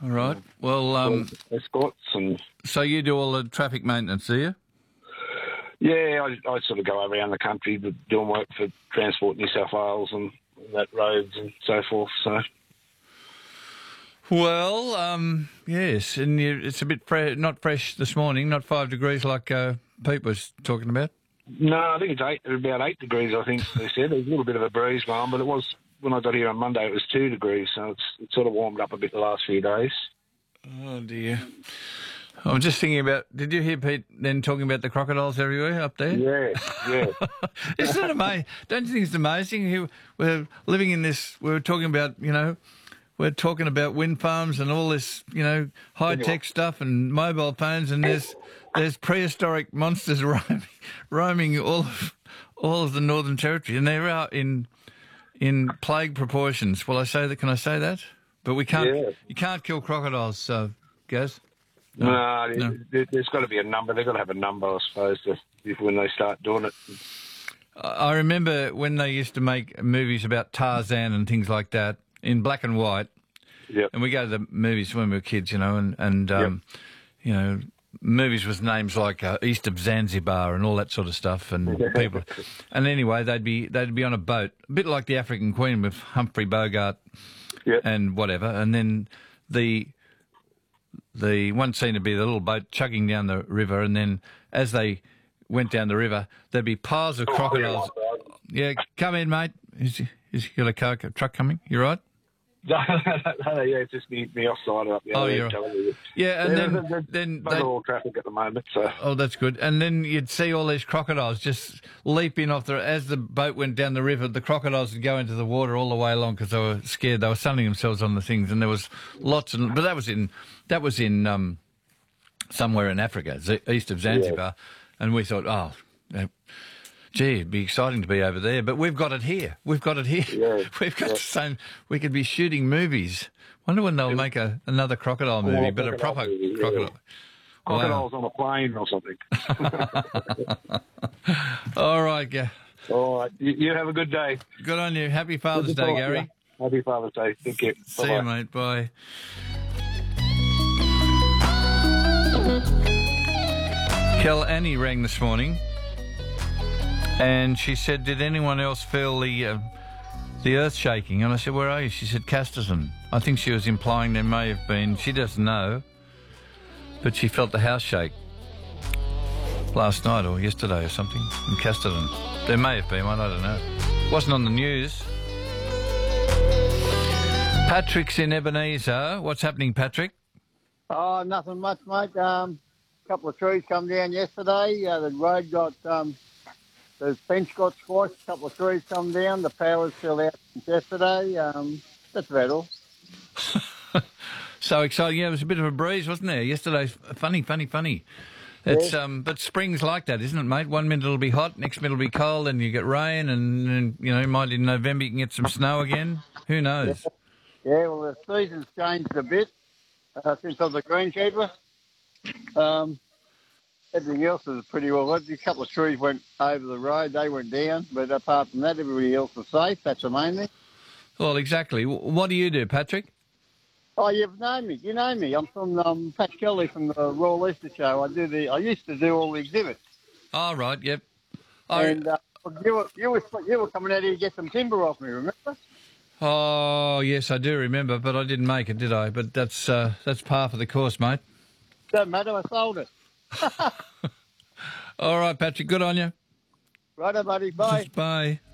All right. Well, escorts and... so you do all the traffic maintenance, do you? Yeah, I sort of go around the country doing work for Transport New South Wales and that roads and so forth, so... Well, yes, and it's a bit not fresh this morning, not 5 degrees like Pete was talking about. No, I think it's about 8 degrees, I think they said. There's a little bit of a breeze going on, but it was, when I got here on Monday, it was 2 degrees, so it's sort of warmed up a bit the last few days. Oh, dear. I'm just thinking about, did you hear Pete then talking about the crocodiles everywhere up there? Yeah. Isn't that amazing? Don't you think it's amazing? We're living in this, we're talking about, we're talking about wind farms and all this, high-tech stuff and mobile phones, and there's prehistoric monsters roaming all of the Northern Territory, and they're out in plague proportions. Will I say that? Can I say that? But we can't. Yeah. You can't kill crocodiles, Gaz. No, there's got to be a number. They've got to have a number, I suppose, when they start doing it. I remember when they used to make movies about Tarzan and things like that in black and white. Yep. And we go to the movies when we were kids, and movies with names like East of Zanzibar and all that sort of stuff, and people. And anyway, they'd be on a boat, a bit like the African Queen with Humphrey Bogart, and whatever. And then the one scene would be the little boat chugging down the river, and then as they went down the river, there'd be piles of crocodiles. Yeah, come in, mate. Is you got a truck coming? You right? No, it's just the offside up there. Oh, you're right. Yeah, and then there's all traffic at the moment. So. Oh, that's good. And then you'd see all these crocodiles just leaping off as the boat went down the river. The crocodiles would go into the water all the way along because they were scared. They were sunning themselves on the things, and there was lots but that was in somewhere in Africa, east of Zanzibar, and we thought, gee, it'd be exciting to be over there, but we've got it here. We've got it here. Yeah, we've got the same. We could be shooting movies. Wonder when they'll make another crocodile movie, but a proper crocodile. Crocodiles on a plane or something. All right, All right. You have a good day. Good on you. Happy Father's Day, Gary. Yeah. Happy Father's Day. Thank you. See you, mate. Bye. Kel Annie rang this morning. And she said, did anyone else feel the earth shaking? And I said, where are you? She said, Casterton. I think she was implying there may have been, she doesn't know, but she felt the house shake last night or yesterday or something in Casterton. There may have been one, I don't know. It wasn't on the news. Patrick's in Ebenezer. What's happening, Patrick? Oh, nothing much, mate. A couple of trees come down yesterday. The road got... the fence got squashed, a couple of trees come down, the power's still out since yesterday. That's about all. So exciting. Yeah, it was a bit of a breeze, wasn't there? Yesterday, funny. It's but spring's like that, isn't it, mate? 1 minute it'll be hot, next minute it'll be cold, and you get rain, and might in November you can get some snow again. Who knows? Yeah, well, the season's changed a bit since I was a greenkeeper. Everything else is pretty well. A couple of trees went over the road, they went down, but apart from that, everybody else was safe. That's the main thing. Well, exactly. What do you do, Patrick? Oh, you've known me. You know me. I'm from Pat Kelly from the Royal Easter Show. I used to do all the exhibits. Oh, right. Yep. And you were coming out here to get some timber off me. Remember? Oh, yes, I do remember, but I didn't make it, did I? But that's par for the course, mate. Don't matter. I sold it. All right, Patrick. Good on you. Righto, buddy. Bye. Bye.